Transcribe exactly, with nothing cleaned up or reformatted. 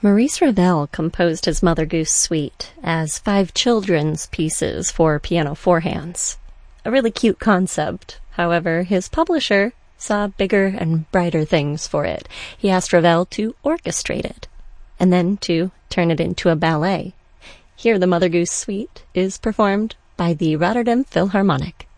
Maurice Ravel composed his Mother Goose Suite as five children's pieces for piano four hands. A really cute concept. However, his publisher saw bigger and brighter things for it. He asked Ravel to orchestrate it, and then to turn it into a ballet. Here, the Mother Goose Suite is performed by the Rotterdam Philharmonic.